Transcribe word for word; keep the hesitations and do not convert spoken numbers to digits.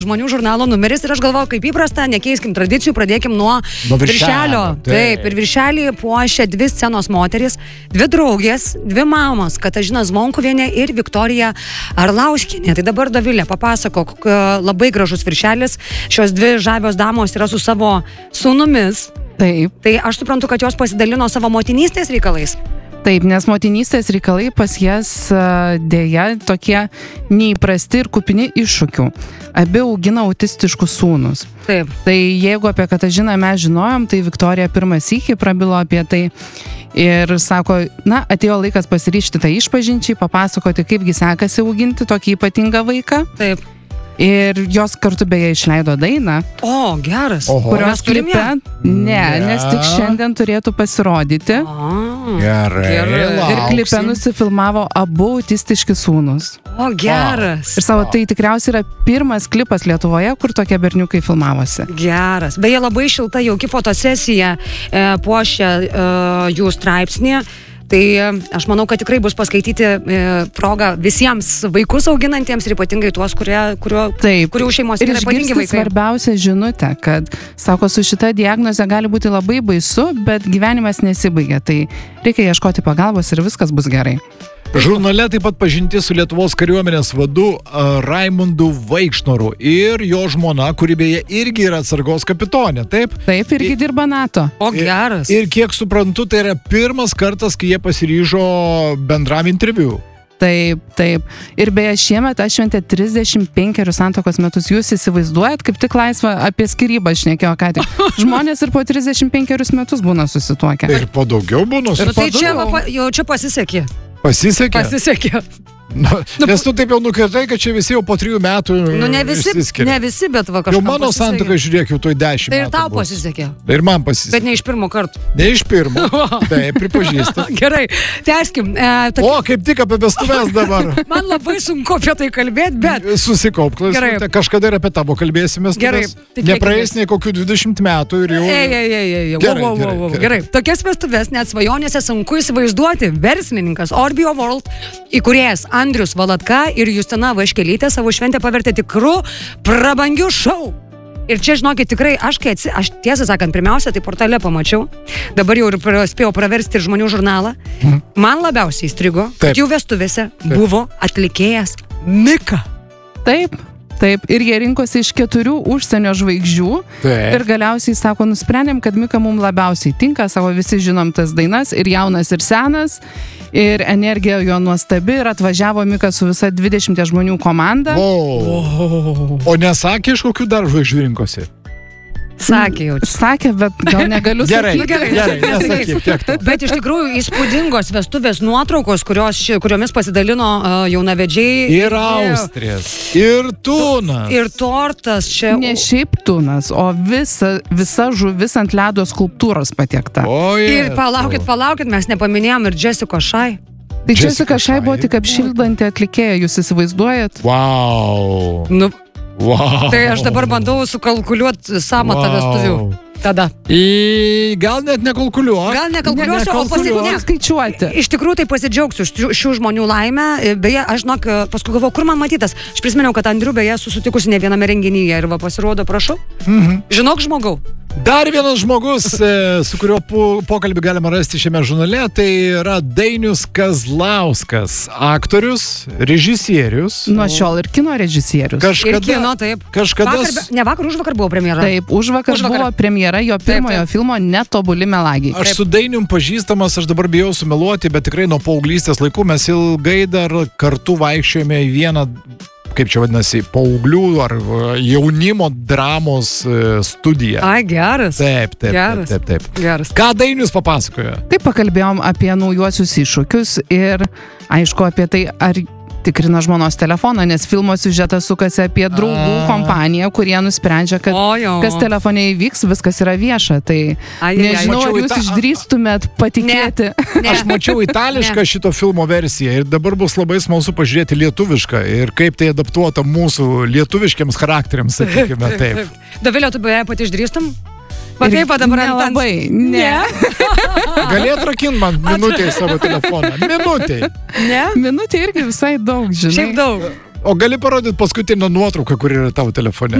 Žmonių žurnalo numeris ir aš galvoju, kaip įprasta, nekeiskim tradicijų, pradėkim nuo, nuo viršelio. viršelio. Taip. Taip, ir viršelį puošia dvi scenos moteris, dvi draugės, dvi mamos, Katažina Zvonkuvienė ir Viktorija Arlauskienė. Tai dabar Dovilė papasakok, labai gražus viršelis, šios dvi žavios damos yra su savo sūnumis. Taip. Tai aš suprantu, kad jos pasidalino savo motinystės reikalais. Taip, nes motinystės reikalai pas jas dėja tokie neįprasti ir kupini iššūkių. Abi augina autistiškus sūnus. Taip. Tai jeigu apie Katažiną mes žinojom, tai Viktorija pirmą sykį prabilo apie tai ir sako, na, atėjo laikas pasiryžti tą išpažinčiai, papasakoti, kaipgi sekasi auginti tokį ypatingą vaiką. Taip. Ir jos kartu beje išleido dainą. O, geras. Oho. Kurios klipe, ne, Ne. nes tik šiandien turėtų pasirodyti. O, Gerai, Gerai. Ir lauksim. klipe nusifilmavo abu autistiški sūnus. o geras. Ir savo, tai tikriausiai yra pirmas klipas Lietuvoje, kur tokie berniukai filmavosi. Geras. Beje, labai šilta, jauki fotosesija e, puošia e, jų straipsnį. Tai aš manau, kad tikrai bus paskaityti e, proga visiems vaikus auginantiems ir ypatingai tuos, kurie, kurio, Taip. kurių šeimos Ir yra ypatingi išgirsti vaikai. svarbiausią žinutę, kad, sako, su šita diagnoze gali būti labai baisu, bet gyvenimas nesibaigia. Tai reikia ieškoti pagalbos ir viskas bus gerai. Žurnale taip pat pažinti su Lietuvos kariuomenės vadu a, Raimundu Vaikšnoru ir jo žmona, kuri beje irgi yra atsargos kapitonė, taip? Taip, irgi dirba NATO. O geras. Ir kiek suprantu, tai yra pirmas kartas, kai jie pasiryžo bendram interviu. Taip, taip. Ir beje, šiemet atšventė trisdešimt penkerius santuokos metus. Jūs įsivaizduojat, kaip tik laisvą apie skyrybą šnekėjo ką tik. Žmonės ir po trisdešimt penkerius metus būna susituokę. Ir po daugiau būna. Nu, tai čia, va, pa- jau čia pasisekė. Pasisekė. Pasisekė. Nu, nes tu taip jau nukirtai, kad čia visi jau po trijų metų Nu, ne visi, išsiskiria. ne visi, bet va Jau kažkam mano pasisekė. santuoka, žiūrėk, jau toj dešimt Tai ir metų tau bus. pasisekė. Ir man pasisekė. Bet ne iš pirmo karto. Ne iš pirmo. Taip, pripažįstu. Gerai, tęskim. E, tokie- O, kaip tik apie vestuves dabar. Man labai sunku apie tai kalbėti, bet Susikaupk, Gerai. klausyte, kažkada ir apie tavo kalbėsime. Gerai, tikėkimės. Nepraeis nei kokių dvidešimt metų ir jau... Ei, ei, ei, ei, ei. Gerai, Wow, wow, gerai, wow, wow. gerai. Gerai, tokias vestuves net svajonėse sunku įsivaizduoti. Verslininkas Orbio World įkūrėjas Andrius Valatka ir Justina Vaškelytė savo šventę pavertė tikru prabangių šou. Ir čia, žinokit, tikrai, aš, kai atsi, aš tiesą sakant, pirmiausia, tai portale pamačiau, dabar jau ir pra- spėjau praversti ir žmonių žurnalą. Man labiausiai įstrigo, Taip. kad jų vestuvėse buvo atlikėjas Mika. Taip, taip. Ir jie rinkosi iš keturių užsienio žvaigždžių. Taip. Ir galiausiai, sako, nusprendėm, kad Mika mums labiausiai tinka. Sako, visi žinom tas dainas, ir jaunas, ir senas. Ir energija jo nuostabi. Ir atvažiavo Mika su visa dvidešimt žmonių komanda. O, o nesakė, iš kokių dar žvaigždžių rinkosi? Sakė jau. Sakė, bet gal negaliu Gerai, sakyti. gerai, gerai, gerai. nesakyk, tiek to. Bet iš tikrųjų įspūdingos vestuvės nuotraukos, kurios, ši- kuriomis pasidalino uh, jaunavedžiai. Ir Austrijas, ir Tunas. Ir tortas čia. Ne šiaip tunas, o visa, visa žuvis ant ledo skulptūros patiekta. O, Ir Jėzau. palaukit, palaukit, mes nepaminėjom ir Jessica Shai. Tai Jessica Jessica Shai buvo Shai. tik apšildanti atlikėja, jūs įsivaizduojat? Wow. Nu, Wow. tai aš dabar bandau sukalkuliuoti samatą Wow. vestuvių. Tada. Į, gal net nekalkuliuok. Gal nekalkuliuosiu, o nekalkuliuok. pasakyk, Skaičiuoti. Iš tikrųjų tai pasidžiaugsiu šių, šių žmonių laimę. Beje, aš žinok, paskui galvoju, kur man matytas. Aš prisiminiau, kad Andriu beje susitikusi ne viename renginyje ir va pasirodo, prašau. Mhm. Žinok, žmogau. Dar vienas žmogus, e, su kuriuo po- pokalbį galima rasti šiame žurnale, tai yra Dainius Kazlauskas, aktorius, režisierius. Nuo šiol ir kino režisierius. Ir Kažkada, kino, taip. kažkada Vakar, be- ne vakar, už vakar buvo premjera. Taip, už vakar Užvakar. buvo premjera jo pirmojo taip. filmo Netobuli melagiai. Aš su Dainium pažįstamas, aš dabar bijau sumeluoti, bet tikrai nuo paauglystės laikų mes ilgai dar kartu vaikščiojome į vieną, kaip čia vadinasi, paauglių ar e, jaunimo dramos e, studiją. Ai, geras. Taip, taip, taip, Geras. taip, taip. Geras. Ką Dainius papasakojo? Taip pakalbėjom apie naujuosius iššūkius ir aišku apie tai, ar tikrina žmonos telefoną, nes filmo siužetas sukasi apie draugų A. kompaniją, kurie nusprendžia, kad O, jo. kas telefone įvyks, viskas yra vieša. Tai Ai, ai, ai. nežinau, Mačiau ar į jūs tą- išdrįstumėt patikėti. Ne. Aš mačiau itališką šito filmo versiją ir dabar bus labai smalsu pažiūrėti lietuvišką ir kaip tai adaptuota mūsų lietuviškiams charakteriams, sakykime taip. Dovilė, tu beje pati išdrįstum? Va Ir taip, va dabar ant- ant- nelabai, ne. Galėt rakinti man minutę į savo telefoną. Minutė. Ne? Minutė irgi visai daug, žinai. Šiaip daug. O gali parodyti paskutinę nuotrauką, kur yra tavo telefone?